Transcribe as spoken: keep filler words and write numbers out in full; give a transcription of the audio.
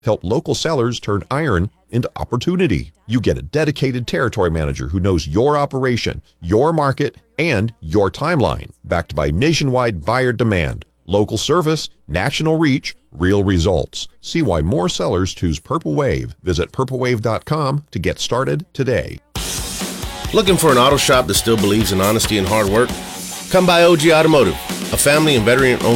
help local sellers turn iron into opportunity. You get a dedicated territory manager who knows your operation, your market, and your timeline, backed by nationwide buyer demand, local service, national reach, real results. See why more sellers choose Purple Wave. Visit purple wave dot com to get started today. Looking for an auto shop that still believes in honesty and hard work? Come by O G Automotive, a family and veteran-owned